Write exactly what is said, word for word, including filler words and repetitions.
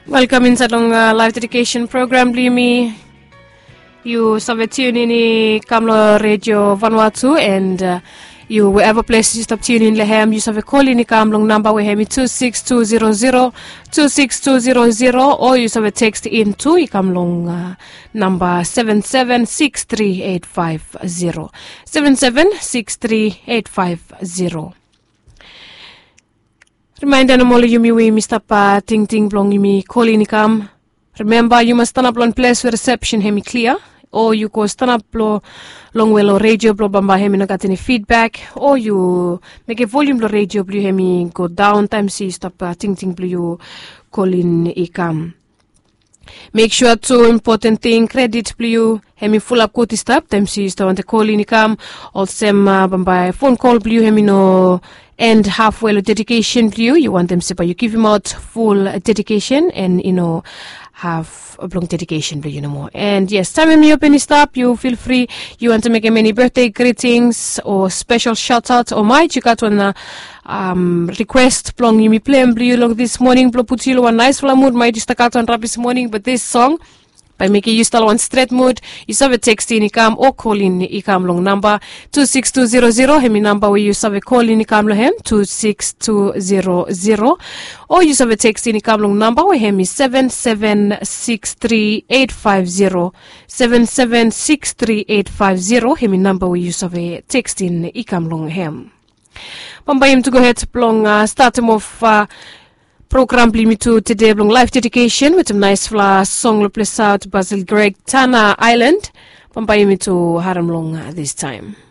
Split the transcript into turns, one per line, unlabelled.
Welcome in sa long uh, live dedication program Blimi. You save tune in Kamlo Radio Vanuatu and uh, you wherever place you stop tuning lehem you save call in Kamlong number we have two six two zero zero two six two zero zero or you save text in to Kamlong uh, number seven seven six three eight five zero seven seven six three eight five zero. Reminder no more you me Mister Pa ting ting blong you me call in kam. Remember you must stand up on place where reception hemi clear. Or you go stand up lo long well or radio blo bamba hemi no got any feedback, or you make a volume lo radio blue hemi go down time see stop uh, ting ting blue you call in ikam. Make sure to important thing credit blue hemi full up quote stop time see stop want to call in ikam or sem uh, bamba phone call blue hemi no end halfway lo dedication blue you want them say you give him out full uh, dedication and you know have a long dedication blue you know more. And yes, time when you open this up, you feel free. You want to make a many birthday greetings or special shout out or my you got one uh, um request blong you me play blue long this morning blow put you one nice full mood my just got on rap this morning, but this song by making you still on straight mood, you have a text in ikam or call in ikam long number two six two zero zero hemi number where you have a call in ikam lohem two six two zero zero or you have a text in ikam long number where hemi seven seven six three eight five zero seven seven six three eight five zero hemi number where you have a text in ikam long hem. Pambayim to go ahead plong uh, start him off uh, program Blimi to today long live dedication with a nice fla song lo play out Basil Greg Tana Island. Pambayim to haram long uh, this time.